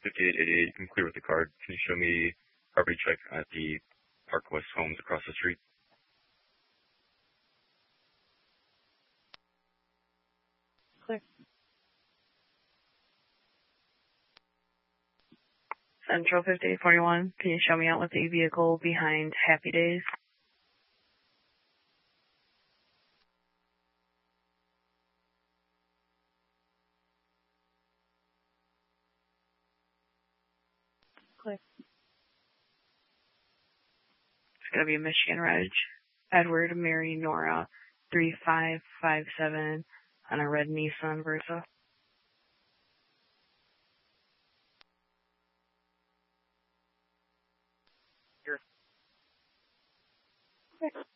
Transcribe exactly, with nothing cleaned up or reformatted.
fifty-eight eighty-eight, you can clear with the card. Can you show me property check at the Park West Homes across the street? Clear. Central fifty-eight forty-one, can you show me out with the vehicle behind Happy Days? Clear. It's going to be Michigan Ridge, Edward, Mary, Nora, three five five seven on a red Nissan Versa. Here.